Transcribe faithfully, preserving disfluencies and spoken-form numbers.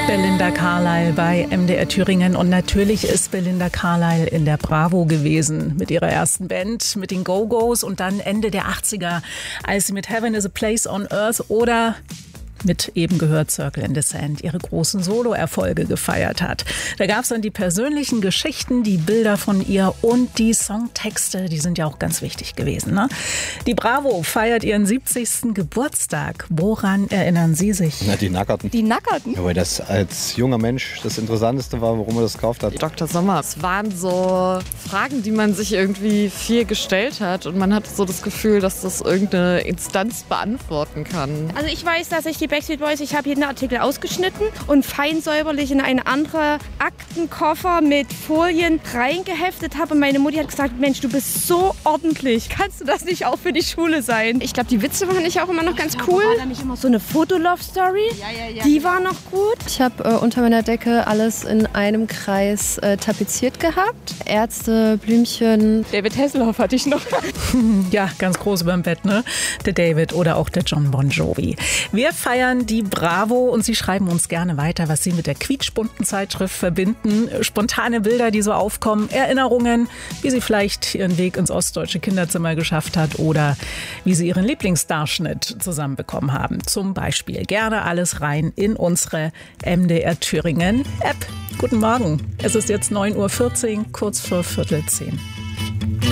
Belinda Carlisle bei M D R Thüringen. Und natürlich ist Belinda Carlisle in der Bravo gewesen mit ihrer ersten Band, mit den Go-Go's, und dann Ende der achtziger, als sie mit Heaven is a Place on Earth oder mit eben gehört Circle in the Sand ihre großen Solo-Erfolge gefeiert hat. Da gab es dann die persönlichen Geschichten, die Bilder von ihr und die Songtexte, die sind ja auch ganz wichtig gewesen, ne? Die Bravo feiert ihren siebzigsten Geburtstag. Woran erinnern Sie sich? Na, die Nackerten. Die Nackerten? Ja, weil das als junger Mensch das Interessanteste war, warum er das gekauft hat. Doktor Sommer. Es waren so Fragen, die man sich irgendwie viel gestellt hat, und man hatte so das Gefühl, dass das irgendeine Instanz beantworten kann. Also ich weiß, dass ich die Backstreet Boys, ich habe jeden Artikel ausgeschnitten und fein säuberlich in einen anderen Aktenkoffer mit Folien reingeheftet habe. Und meine Mutti hat gesagt, Mensch, du bist so ordentlich. Kannst du das nicht auch für die Schule sein? Ich glaube, die Witze waren ich auch immer noch ganz cool. War da nicht immer so eine Fotolove-Story? Ja, ja, ja. Die war noch gut. Ich habe äh, unter meiner Decke alles in einem Kreis äh, tapeziert gehabt. Ärzte, Blümchen. David Hasselhoff hatte ich noch. Ja, ganz groß beim Bett, ne? Der David oder auch der John Bon Jovi. Wir feiern die Bravo und Sie schreiben uns gerne weiter, was Sie mit der quietschbunten Zeitschrift verbinden. Spontane Bilder, die so aufkommen, Erinnerungen, wie Sie vielleicht Ihren Weg ins ostdeutsche Kinderzimmer geschafft hat oder wie Sie Ihren Lieblingsstarschnitt zusammenbekommen haben. Zum Beispiel gerne alles rein in unsere M D R Thüringen App. Guten Morgen. Es ist jetzt neun Uhr vierzehn, kurz vor Viertel zehn.